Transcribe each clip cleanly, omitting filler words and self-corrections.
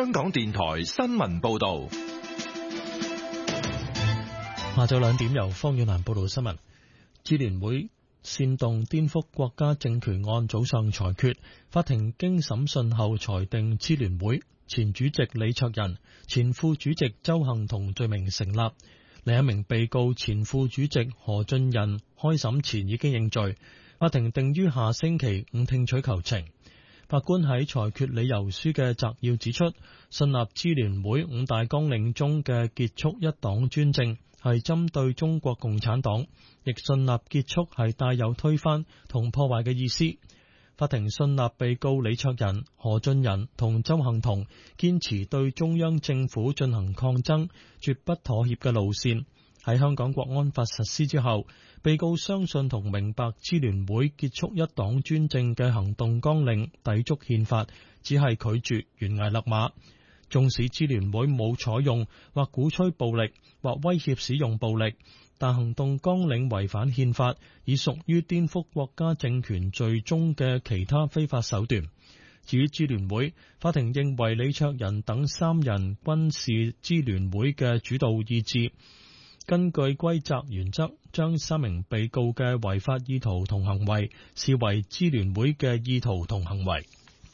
香港電台新聞報道。 下晝2點由方遠蘭報道新聞。支聯會煽動顛覆國家政權案早上裁決，法庭經審訊後裁定支聯會前主席李卓人、前副主席鄒幸彤罪名成立。另一名被告前副主席何俊仁開審前已經認罪，法庭定於下星期5聽取求情。法官喺裁決理由書嘅摘要指出，信納支聯會5大綱領中嘅結束一黨專政係針對中國共產黨，亦信納結束係帶有推翻同破壞嘅意思。法庭信納被告李卓人、何俊仁同鄒幸彤堅持對中央政府進行抗爭，絕不妥協嘅路線。喺香港國安法實施之後，被告相信同明白支聯會結束一黨專政嘅行動綱領抵觸憲法，只係拒絕懸崖勒馬。縱使支聯會冇採用或鼓吹暴力或威脅使用暴力，但行動綱領違反憲法，已屬於顛覆國家政權罪中嘅其他非法手段。至於支聯會，法庭認為李卓人等3人均是支聯會嘅主導意志，根據歸責原則，將3名被告嘅違法意圖同行為視為支聯會嘅意圖同行為。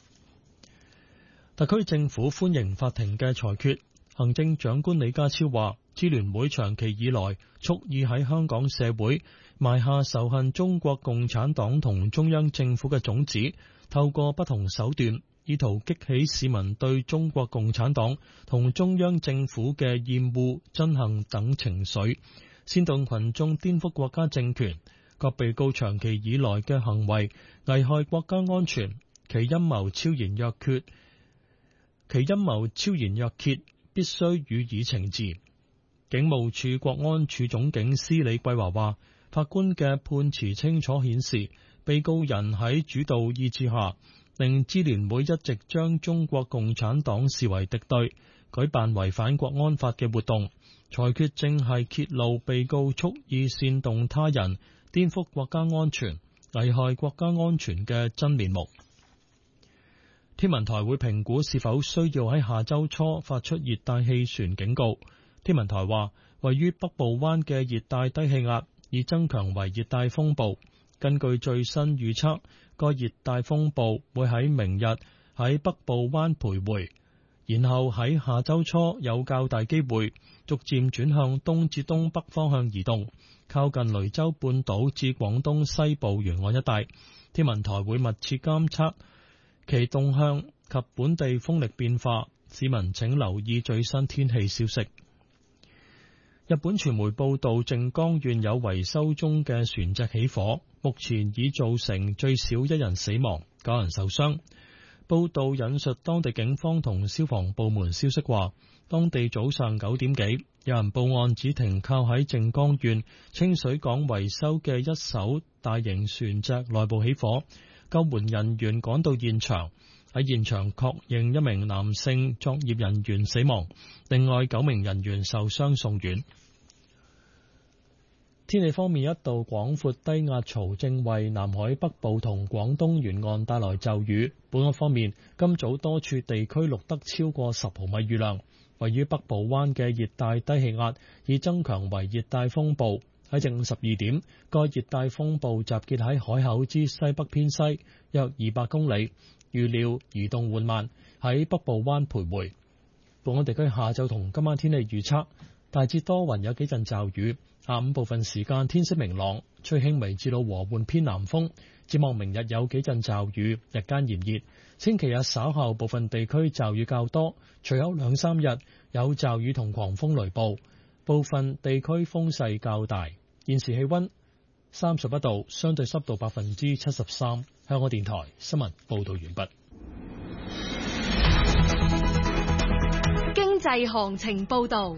特區政府歡迎法庭嘅裁決。行政長官李家超話，支聯會長期以來蓄意喺香港社會埋下仇恨中國共產黨同中央政府嘅種子，透過不同手段，意圖激起市民對中國共產黨同中央政府嘅厭惡、憎恨等情緒，煽動群眾顛覆國家政權。各被告長期以來嘅行為危害國家安全，其陰謀昭然若揭，必須予以懲治。警務處國安處總警司李桂華話，法官嘅判詞清楚顯示，被告人喺主導意志下，令支聯會一直將中國共產黨視為敵對，舉辦違反國安法嘅活動。裁決正係揭露被告蓄意煽動他人顛覆國家安全、危害國家安全嘅真面目。天文台會評估是否需要喺下周初發出熱帶氣旋警告。天文台話，位於北部灣嘅熱帶低氣壓已增強為熱帶風暴。根據最新預測，該熱帶風暴會喺明日喺北部灣徘徊，然後喺下周初有較大機會逐漸轉向東至東北方向移動，靠近雷州半島至廣東西部沿岸一帶。天文台會密切監測其動向及本地風力變化，市民請留意最新天氣消息。日本傳媒報道，靜岡縣有維修中嘅船隻起火，目前已造成最少1人死亡，9人受傷。報道引述當地警方同消防部門消息話，當地早上9點幾，有人報案指停靠喺靜岡縣清水港維修嘅一艘大型船隻內部起火，救援人員趕到現場，喺現場確認1名男性作業人員死亡，另外9名人員受傷送院。天氣方面，一道廣闊低壓槽正為南海北部同廣東沿岸帶來驟雨。本港方面，今早多處地區錄得超過10毫米雨量。位於北部灣嘅熱帶低氣壓已增強為熱帶風暴。喺正午12點，該熱帶風暴集結喺海口之西北偏西約200公里，預料移動緩慢，喺北部灣徘徊。本港地區下晝同今晚天氣預測，大致多雲，有幾陣驟雨。下午部分時間天色明朗，吹輕微至到和緩偏南風。展望明日有幾陣驟雨，日間炎熱。星期日稍後部分地區驟雨較多，隨後2-3日有驟雨同狂風雷暴，部分地區風勢較大。現時氣溫31度，相對濕度73%。香港電台新聞報道完畢。 經濟行情報道。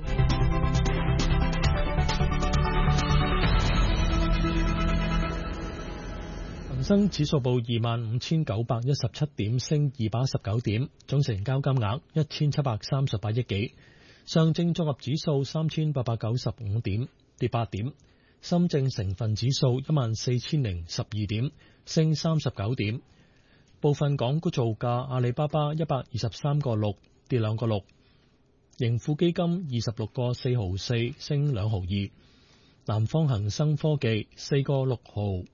恒生指數報25,917點，升219點，總成交金額1738億幾。上證綜合指數3,895點，跌8點。深證成分指數14,012點，升39點。部分港股造價，阿里巴巴123個6， 跌2個6。盈富基金26個4毫4升2毫2。南方恒生科技4個6毫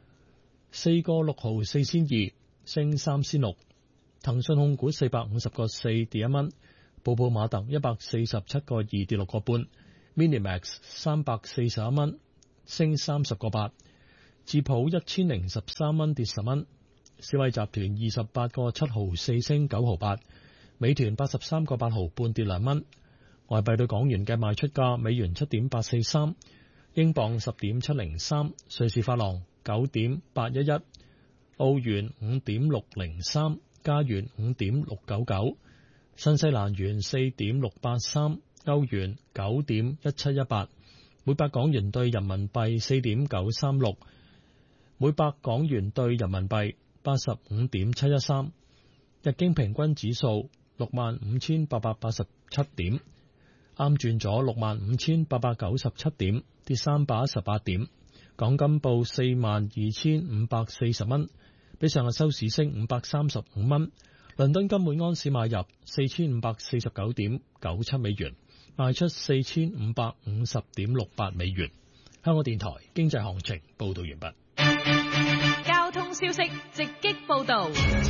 4仙2升3仙6。騰訊控股450個4跌1蚊。寶寶馬特147個2跌6個半。Minimax 341蚊升30個8。智普1013蚊跌10蚊。小偉集團28個7毫4升9毫8。美團83個8毫半跌2蚊。外幣對港元嘅賣出價：美元7.843，英鎊10.703，瑞士法郎9.811，澳元5.603，加元5.699，新西蘭元4.683，歐元9.1718，每百港元對人民幣4.936，每百港元對人民幣85.713。日經平均指數65,887點，啱轉咗65,897點，跌318點。港金報42,540蚊，比上日收市升535蚊。倫敦金每安士買入4,549.97美元，賣出4,550.68美元。香港電台經濟行情報道完畢。 交通消息直擊報道。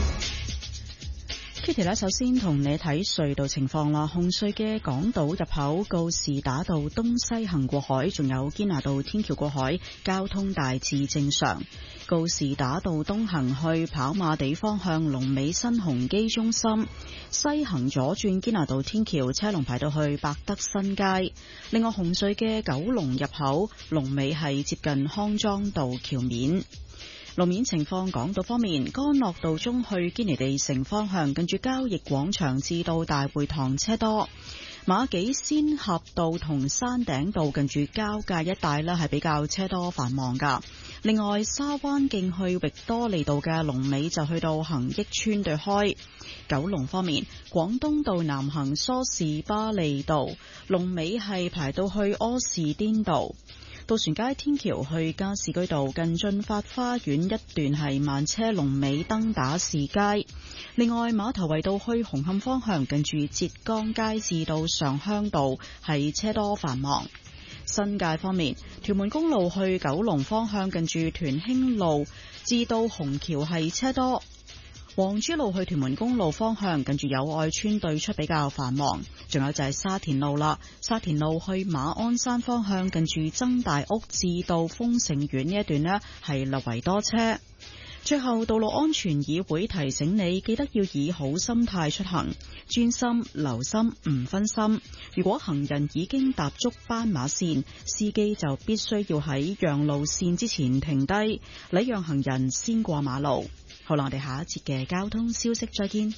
Kitty 咧，首先同你睇隧道情況啦。紅隧嘅港島入口告士打道東西行過海，仲有堅拿道天橋過海，交通大致正常。告士打道東行去跑馬地方向龍尾新鴻基中心，西行左轉堅拿道天橋，車龍排到去百德新街。另外，紅隧嘅九龍入口龍尾係接近康莊道橋面。路面情況，港島方面，干諾道中去堅尼地城方向，近住交易廣場至到大會堂車多；馬己仙峽道同山頂道近住交界一帶呢係比較車多繁忙噶。另外，沙灣徑去域多利道嘅龍尾就去到恒益村對開。九龍方面，廣東道南行梳士巴利道龍尾係排到去柯士甸道。渡船街天橋去加士居道近駿發花園一段係慢車，龍尾登打士街。另外，馬頭圍道去紅磡方向近住浙江街至到上鄉道係車多繁忙。新界方面，屯門公路去九龍方向近住屯興路至到紅橋係車多。黃珠路去屯門公路方向近住友愛村對出比較繁忙，仲有就係沙田路啦。沙田路去馬鞍山方向近住曾大屋至到豐盛苑呢一段呢係略為多車。最後，道路安全議會提醒你，記得要以好心態出行，專心留心唔分心。如果行人已經踏足斑馬線，司機就必須要喺讓路線之前停低，禮讓行人先過馬路。好啦，我哋下一節嘅交通消息再見。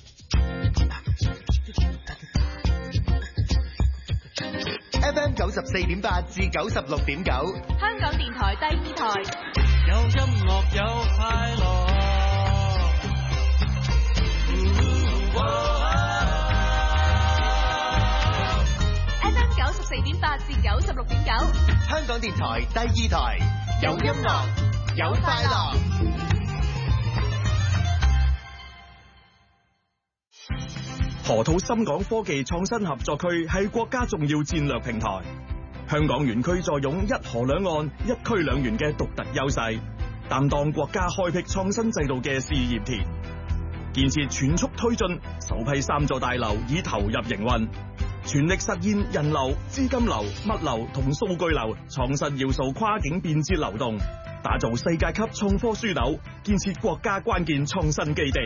FM 94.8至96.9， 香港電台第2台， 有音樂有快樂。 FM 94.8至96.9， 香港電台第2台，有音樂有快樂。 河套深港科技創新合作區係國家重要戰略平台，香港園區坐擁一河兩岸、一區兩園嘅獨特優勢，擔當國家開闢創新制度嘅試驗田。建設全速推進，首批3座大樓已投入營運，全力實現人流、資金流、物流同數據流創新要素跨境便捷流動，打造世界級創科樞紐，建設國家關鍵創新基地。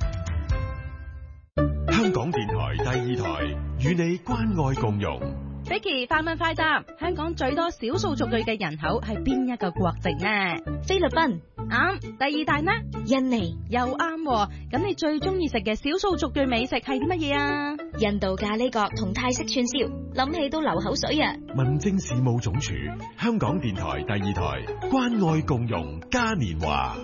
香港電台第2台與你關愛共融。 Vicky 快問快答，香港最多少數族裔嘅人口係邊一個國籍呢？ 菲律賓啱。第二大呢？ 印尼又啱喎。咁你最中意食嘅少數族裔美食係啲乜嘢啊？ 印度咖喱角同泰式串燒，諗起都流口水啊！ 民政事務總署，香港電台第2台關愛共融嘉年華。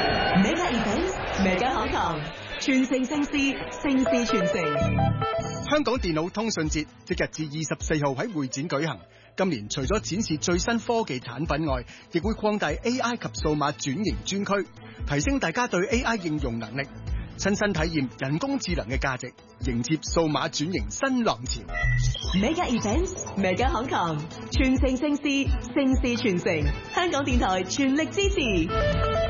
Mega Events，Mega 學堂，傳承盛事，盛事傳承。 香港電腦通訊節即日至24號喺會展舉行。今年除咗展示最新科技產品外，亦會擴大 AI 及數碼轉型專區，提升大家對 AI 應用能力，親身體驗人工智能嘅價值，迎接數碼轉型新浪潮。 Mega Events Mega Hong Kong， 傳承盛事，盛事傳承，香港電台全力支持。